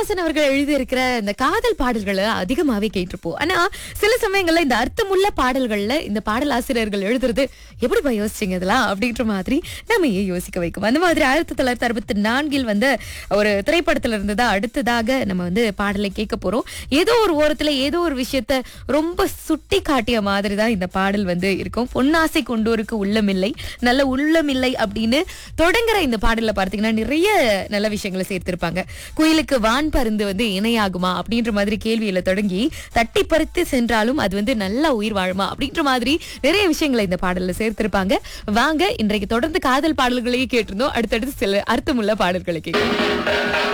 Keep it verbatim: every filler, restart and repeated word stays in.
கண்ணதாசன் அவர்கள் எழுதியிருக்கிற இந்த காதல் பாடல்களை அதிகமாவே கேட்டிருப்போம். ஆனா சில சமயங்கள்ல இந்த அர்த்தமுள்ள பாடல்கள்ல இந்த பாடல் ஆசிரியர்கள் எழுதுறது எப்படிப்பா யோசிச்சீங்க இதெல்லாம் அப்படின்ற மாதிரி நம்ம ஏன் யோசிக்க வைக்கும். அந்த மாதிரி ஆயிரத்தி தொள்ளாயிரத்தி அறுபத்தி நான்கில் வந்து ஒரு திரைப்படத்துல இருந்ததா அடுத்ததாக நம்ம வந்து பாடலை கேட்க போறோம். ஏதோ ஒரு ஓரத்துல ஏதோ ஒரு விஷயத்த ரொம்ப சுட்டி காட்டிய மாதிரி தான் இந்த பாடல் வந்து இருக்கும். பொன்னாசை கொண்டோருக்கு உள்ளமில்லை நல்ல உள்ளமில்லை அப்படின்னு தொடங்குற இந்த பாடல்ல பார்த்தீங்கன்னா நிறைய நல்ல விஷயங்களை சேர்த்திருப்பாங்க. குயிலுக்கு வான் பருந்து வந்து இணையாகுமா அப்படின்ற மாதிரி கேள்வியில தொடங்கி தட்டி பறித்து சென்றாலும் அது வந்து நல்லா உயிர் வாழுமா அப்படின்ற மாதிரி நிறைய விஷயங்களை இந்த பாடல்ல சேர்த்திருப்பாங்க. வாங்க இன்றைக்கு தொடர்ந்து காதல் பாடல்களையே கேட்டிருந்தோம். அடுத்தடுத்து சில அர்த்தமுள்ள பாடல்களை கேட்கலாம்.